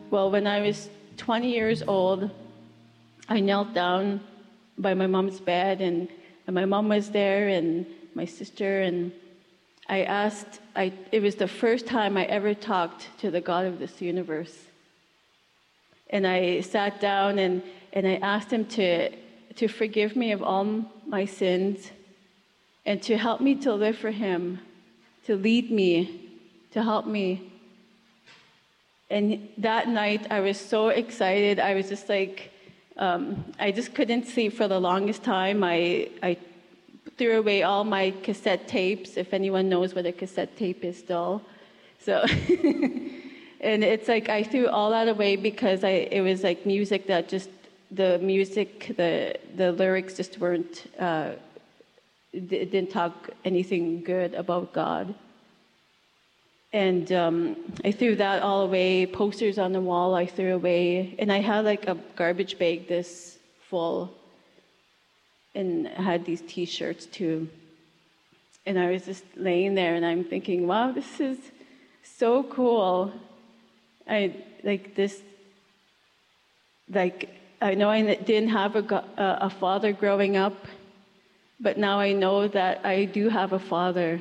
Well, when I was 20 years old, I knelt down by my mom's bed, and my mom was there, and my sister, and it was the first time I ever talked to the God of this universe. And I sat down and I asked him to forgive me of all my sins and to help me to live for him, to lead me, to help me. And that night I was so excited. I was just like, I just couldn't sleep for the longest time. I threw away all my cassette tapes, if anyone knows what a cassette tape is still. So, and it's like I threw all that away because it was like music that just, the lyrics just weren't, didn't talk anything good about God. And I threw that all away. Posters on the wall I threw away. And I had like a garbage bag this full. And I had these T-shirts too. And I was just laying there and I'm thinking, wow, this is so cool. I know I didn't have a father growing up, but now I know that I do have a father.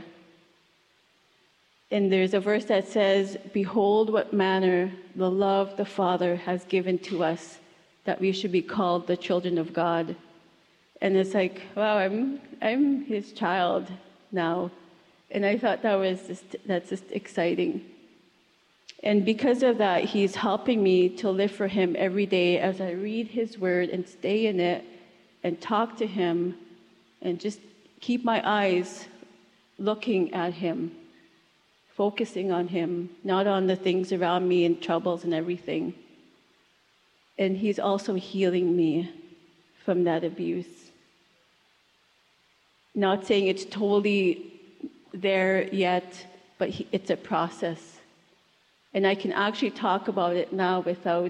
And there's a verse that says, behold what manner the love the Father has given to us, that we should be called the children of God. And it's like, wow, I'm his child now. And I thought that's just exciting. And because of that, he's helping me to live for him every day as I read his word and stay in it and talk to him and just keep my eyes looking at him, focusing on him, not on the things around me and troubles and everything. And he's also healing me from that abuse. Not saying it's totally there yet, but it's a process. And I can actually talk about it now without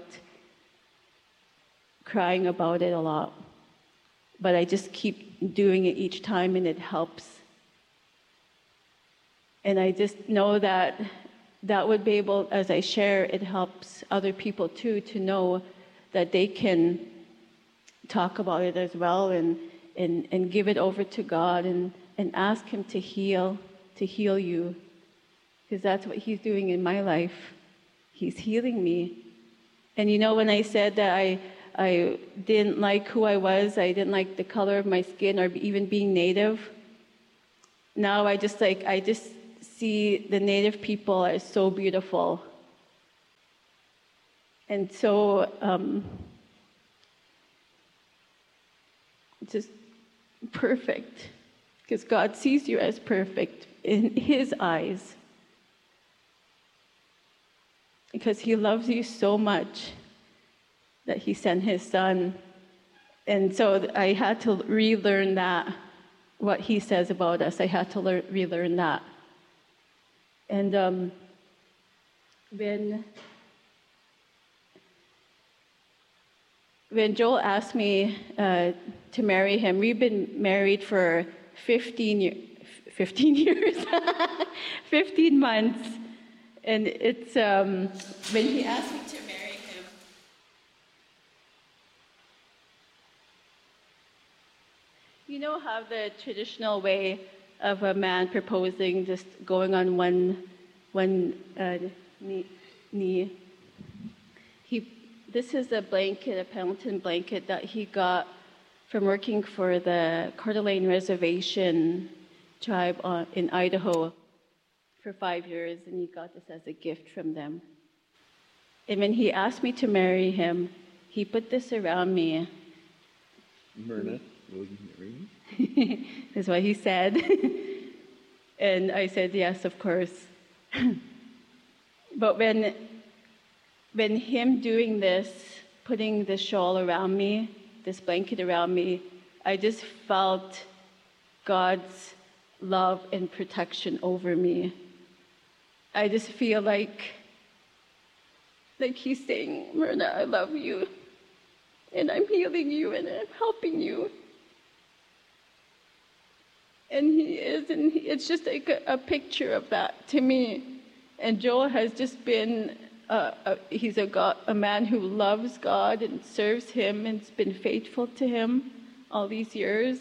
crying about it a lot. But I just keep doing it each time and it helps. And I just know that would be able, as I share, it helps other people too to know that they can talk about it as well and give it over to God and ask him to heal you. Because that's what he's doing in my life. He's healing me. And you know, when I said that I didn't like who I was, I didn't like the color of my skin or even being Native, now I just see the Native people as so beautiful. And so just perfect. Because God sees you as perfect in his eyes. Because he loves you so much that he sent his son. And so I had to relearn that, what he says about us. I had to relearn that. And when Joel asked me to marry him, we've been married for 15 years, 15 months. And it's when he asked me to marry him, you know how the traditional way of a man proposing, just going on one knee. This is a blanket, a Pendleton blanket that he got from working for the Coeur d'Alene Reservation tribe in Idaho for 5 years, and he got this as a gift from them. And when he asked me to marry him, he put this around me. Myrna, will you marry me? That's what he said. And I said, yes, of course. But when him doing this, putting this shawl around me, this blanket around me, I just felt God's love and protection over me. I just feel like he's saying, Myrna, I love you, and I'm healing you, and I'm helping you. And he is, and it's just like a picture of that to me. And Joel has just been a man who loves God and serves Him and has been faithful to Him all these years.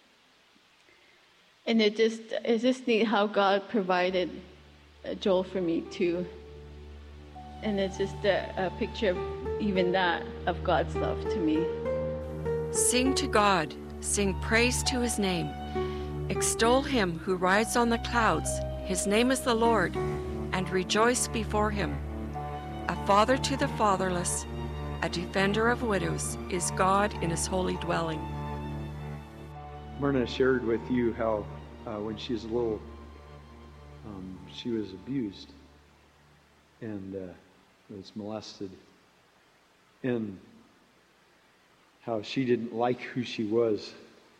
And it's just neat how God provided Joel for me too. And it's just a picture of even that, of God's love to me. Sing to God, sing praise to His name. Extol Him who rides on the clouds. His name is the Lord, and rejoice before Him. A father to the fatherless, a defender of widows, is God in His holy dwelling. Myrna shared with you how when she was little, she was abused and was molested, and how she didn't like who she was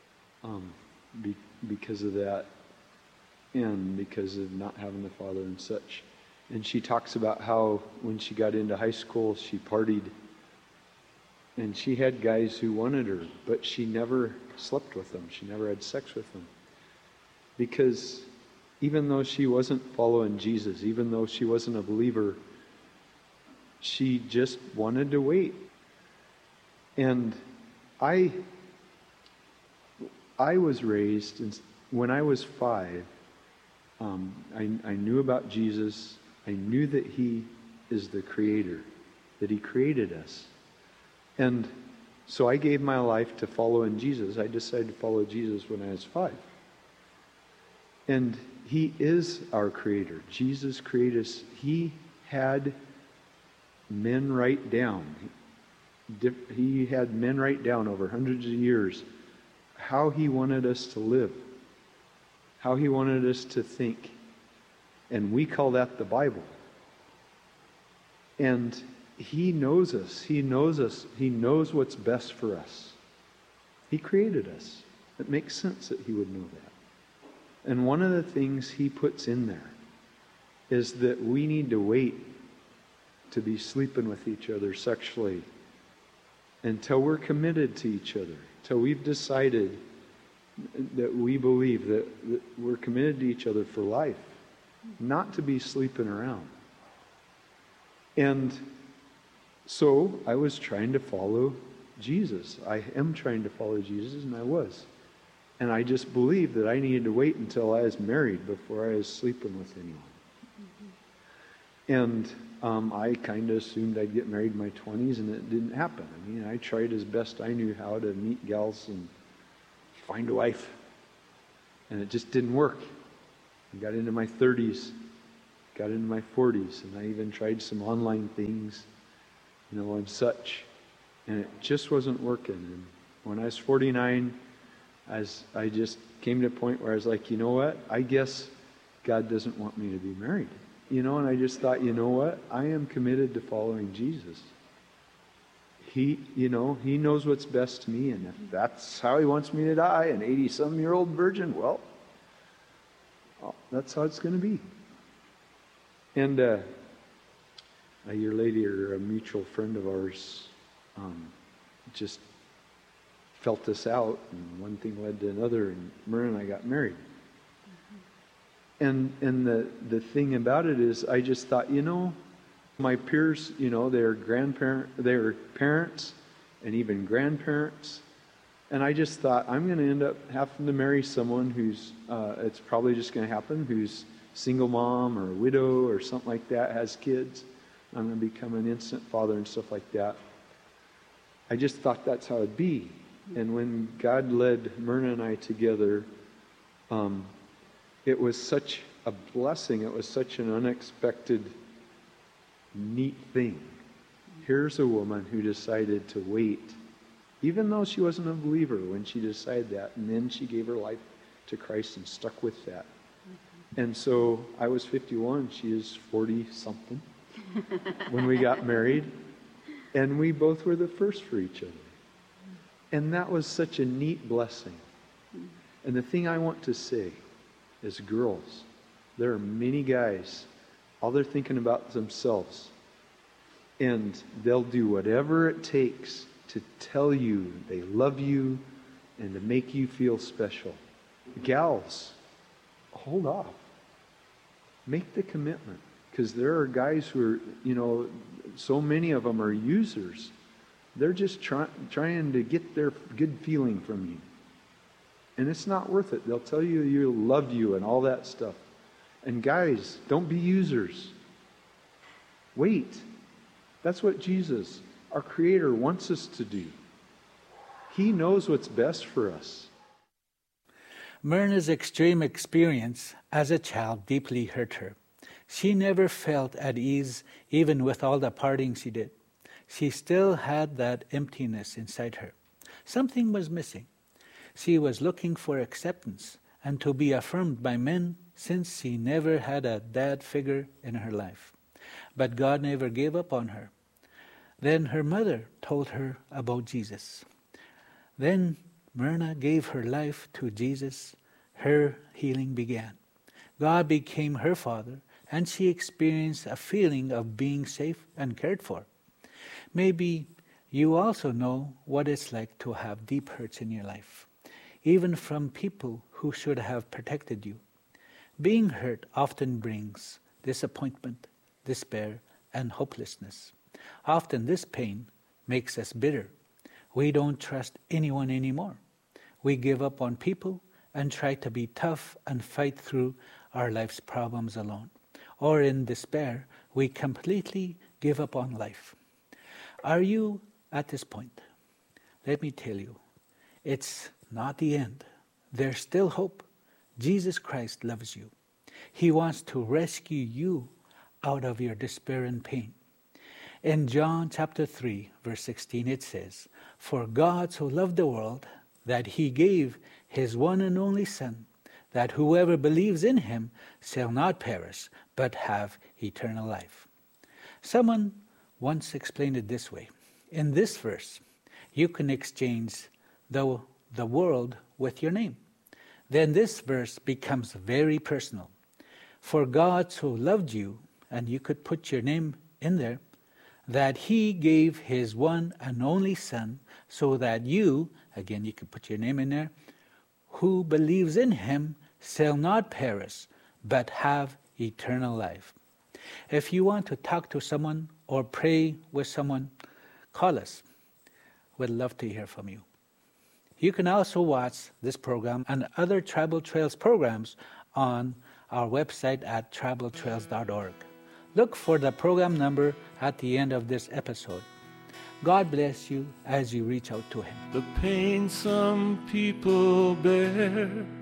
because of that, and because of not having the father and such. And she talks about how when she got into high school, she partied, and she had guys who wanted her, but she never slept with them. She never had sex with them. Because even though she wasn't following Jesus, even though she wasn't a believer, she just wanted to wait. And I was raised, when I was 5, I knew about Jesus. I knew that He is the Creator, that He created us. And so I gave my life to following Jesus. I decided to follow Jesus when I was 5. And He is our Creator. Jesus created us. He had men write down. He had men write down over hundreds of years how He wanted us to live, how He wanted us to think. And we call that the Bible. And He knows us. He knows us. He knows what's best for us. He created us. It makes sense that He would know that. And one of the things He puts in there is that we need to wait to be sleeping with each other sexually until we're committed to each other, till we've decided that we believe that we're committed to each other for life, not to be sleeping around. And so I was trying to follow Jesus. I am trying to follow Jesus, and I was. And I just believed that I needed to wait until I was married before I was sleeping with anyone. And I kind of assumed I'd get married in my 20s, and it didn't happen. I mean, I tried as best I knew how to meet gals and find a wife. And it just didn't work. I got into my 30s, got into my 40s, and I even tried some online things, and such. And it just wasn't working. And when I was 49, I just came to a point where I was like, you know what? I guess God doesn't want me to be married. And I just thought, you know what? I am committed to following Jesus. He knows what's best to me, and if that's how He wants me to die, an 80-some-year-old virgin, well, that's how it's going to be. And a year later, a mutual friend of ours just felt this out, and one thing led to another, and Myrna and I got married. And the thing about it is, I just thought, my peers, they're parents and even grandparents, and I just thought, I'm going to end up having to marry someone who's, it's probably just going to happen, who's single mom or a widow or something like that, has kids. I'm going to become an instant father and stuff like that. I just thought that's how it'd be. And when God led Myrna and I together, it was such a blessing. It was such an unexpected, neat thing. Here's a woman who decided to wait, even though she wasn't a believer when she decided that. And then she gave her life to Christ and stuck with that. And so I was 51. She is 40-something when we got married. And we both were the first for each other. And that was such a neat blessing. And the thing I want to say is, girls, there are many guys, all they're thinking about is themselves. And they'll do whatever it takes to tell you they love you and to make you feel special. Gals, hold off. Make the commitment. because there are guys who are, so many of them are users. They're just trying to get their good feeling from you. And it's not worth it. They'll tell you you love you and all that stuff. And guys, don't be users. Wait. That's what Jesus, our Creator, wants us to do. He knows what's best for us. Myrna's extreme experience as a child deeply hurt her. She never felt at ease even with all the partying she did. She still had that emptiness inside her. Something was missing. She was looking for acceptance and to be affirmed by men since she never had a dad figure in her life. But God never gave up on her. Then her mother told her about Jesus. Then Myrna gave her life to Jesus. Her healing began. God became her father, and she experienced a feeling of being safe and cared for. Maybe you also know what it's like to have deep hurts in your life, even from people who should have protected you. Being hurt often brings disappointment, despair, and hopelessness. Often this pain makes us bitter. We don't trust anyone anymore. We give up on people and try to be tough and fight through our life's problems alone. Or in despair, we completely give up on life. Are you at this point? Let me tell you, it's not the end. There's still hope. Jesus Christ loves you. He wants to rescue you out of your despair and pain. In John chapter 3, verse 16, it says, "For God so loved the world that he gave his one and only Son, that whoever believes in him shall not perish, but have eternal life." Someone once explained it this way. In this verse, you can exchange the world with your name. Then this verse becomes very personal. For God so loved you, and you could put your name in there, that he gave his one and only Son, so that you, again you could put your name in there, who believes in him shall not perish, but have eternal life. If you want to talk to someone or pray with someone, call us. We'd love to hear from you. You can also watch this program and other Tribal Trails programs on our website at tribaltrails.org. Look for the program number at the end of this episode. God bless you as you reach out to him. The pain some people bear